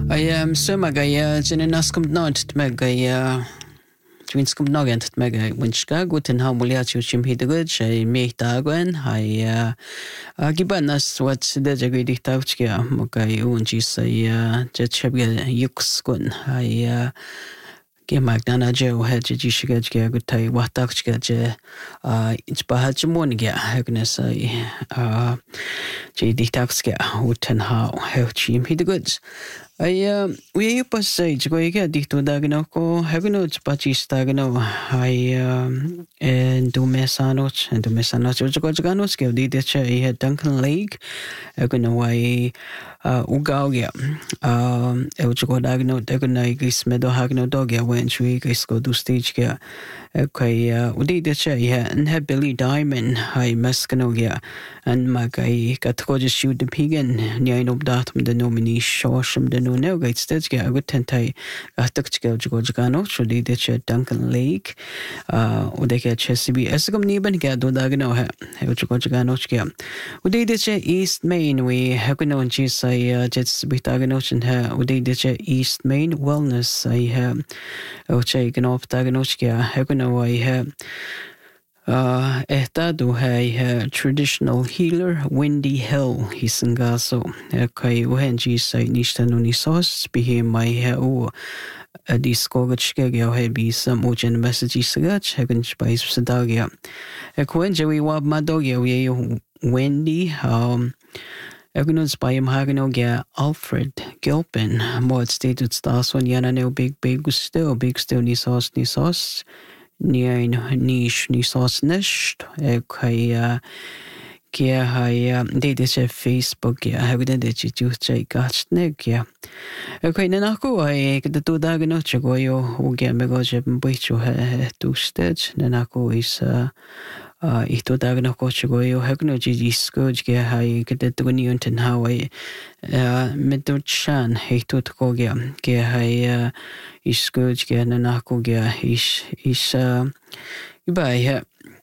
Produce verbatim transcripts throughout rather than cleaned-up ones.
I am so magaya jenenas kom not magaya twins kom nogent mega winska guten hamuliat chim hidegud shay me dagwen I gibanas what the jagidi tauchkia mokai unji say jetchabga yuxkun I ge magdana jo hedji shigajga gutai watakchga je it's bahajmonga hagnes I je ditaxka uten how how chim hidegud I we pas say go get dito dagno ko hagno pachis dagno I and do mesanoch and do mesanoch go ganos ke di de che Duncan Lake hagno wai ugaugia um e go dagno dagno gis medo hagno dogia when chui gis go do stage ke kai udi de che and have Billy Diamond I maskanogia and magai got go just shoot the pigan nine up datum the nominee shosham the no no gate stage get a good tentai atakchka go jagano chudi de che Duncan Lake uh udeke che C B S gum niban get do dagno ha go jagano chke udi de che East Main we hakuno chi sai jets bitagano chen ha udi de che East Main Wellness I have o che gno dagano chke hakuno I have Uh, esta do hai traditional healer Wendy Hill hisangaso kai uhenji sai nishtanu ni sos bihe mai ha o a discogachke ge hai bi sam ochen message sagach hagen spice sadagia e kwenje we wab madogia we Wendy um Egunus by him hagano ge Alfred Gilpin mod stated stars one yana no big big still big still ni sos ni sos Nien niche ni sos nicht kai kia hai de de Facebook ya hagden de chitu chai gachne kia kai na ko ai ke to dag no chgo yo u ge me go je bichu he tu stage na ko is uh ito dag no ko chgo yo hagno ji disco ge hai ke de to ni unten hawai med to chan he to ko ge ge hai is good ge na ko ge is is Goodbye.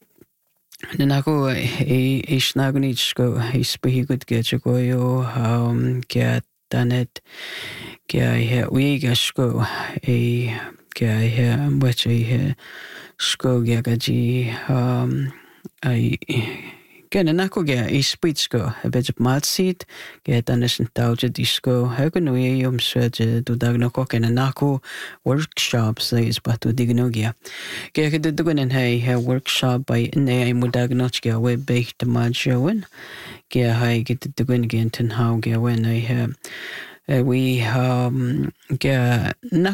Nanako e is nagunitsko is pretty good get to go yo um get done it get we gasko a get here which a sko gagaji um I get nanako get is spitsko a bit of mad seed get done this tauja disco hagan we um swedge do dagno cock and nanako workshops is but to dignogia get the dogun and hey workshop by ne mudagnochga we baked majoin get high get the dogun again ten how get when I have we um get